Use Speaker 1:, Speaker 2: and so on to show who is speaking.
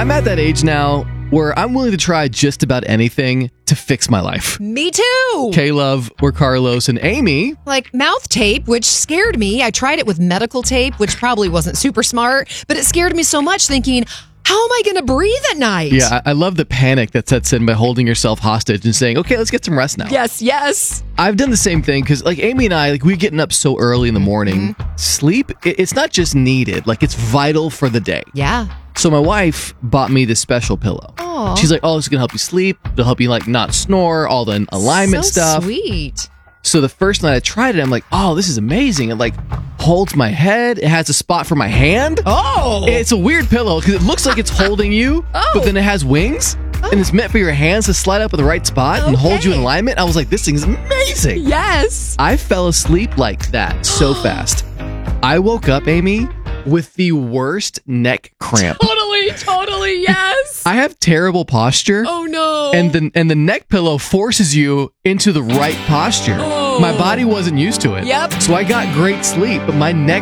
Speaker 1: I'm at that age now where I'm willing to try just about anything to fix my life.
Speaker 2: Me too.
Speaker 1: K-Love, we're Carlos and Amy.
Speaker 2: Like mouth tape, which scared me. I tried it with medical tape, which probably wasn't super smart, but it scared me so much thinking, how am I going to breathe at night?
Speaker 1: Yeah, I love the panic that sets in by holding yourself hostage and saying, okay, let's get some rest now.
Speaker 2: Yes.
Speaker 1: I've done the same thing because like Amy and I, like we're getting up so early in the morning. Sleep, it's not just needed, like it's vital for the day.
Speaker 2: Yeah.
Speaker 1: So my wife bought me this special pillow.
Speaker 2: Aw.
Speaker 1: She's like, oh, this is going to help you sleep. It'll help you like not snore, all the alignment
Speaker 2: so
Speaker 1: stuff.
Speaker 2: Sweet.
Speaker 1: So the first night I tried it, I'm like, oh, this is amazing. It like holds my head. It has a spot for my hand.
Speaker 2: Oh.
Speaker 1: It's a weird pillow because it looks like it's holding you, but then it has wings. And it's meant for your hands to slide up at the right spot and hold you in alignment. I was like, this thing's amazing.
Speaker 2: Yes.
Speaker 1: I fell asleep like that so fast. I woke up, Amy, with the worst neck cramp.
Speaker 2: Totally, yes.
Speaker 1: I have terrible posture.
Speaker 2: Oh no.
Speaker 1: And the neck pillow forces you into the right posture.
Speaker 2: Oh.
Speaker 1: My body wasn't used to it.
Speaker 2: Yep.
Speaker 1: So I got great sleep, but my neck